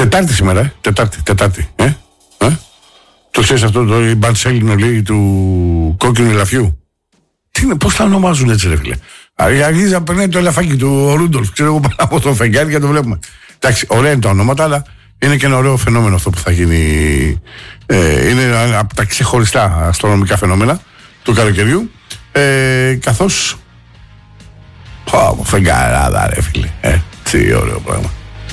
Τετάρτη σήμερα, Τετάρτη. Το ξέρεις αυτό το μπαντσέλινο λέει του κόκκινου ελαφιού. Τι είναι, πώς τα ονομάζουν έτσι ρε φίλε. Αρχίζει να περνάει το ελαφάκι του ο Ρούντολφ, ξέρω εγώ πάνω από το φεγγάρι και το βλέπουμε. Εντάξει, ωραία είναι τα ονόματα, αλλά είναι και ένα ωραίο φαινόμενο αυτό που θα γίνει. Είναι από τα ξεχωριστά αστρονομικά φαινόμενα του καλοκαιριού. Καθώς φεγγαράδα ρε φίλε. Τι ωραίο πράγμα.